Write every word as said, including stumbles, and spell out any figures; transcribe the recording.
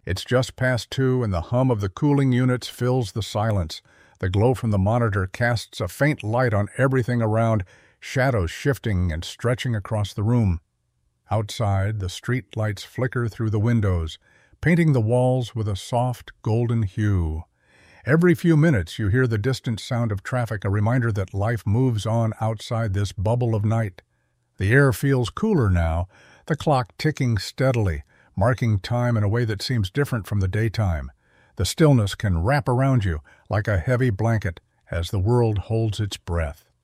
It's just past two, and the hum of the cooling units fills the silence. The glow from the monitor casts a faint light on everything around, shadows shifting and stretching across the room. Outside, the street lights flicker through the windows, painting the walls with a soft, golden hue. Every few minutes you hear the distant sound of traffic, a reminder that life moves on outside this bubble of night. The air feels cooler now, the clock ticking steadily, marking time in a way that seems different from the daytime. The stillness can wrap around you like a heavy blanket as the world holds its breath.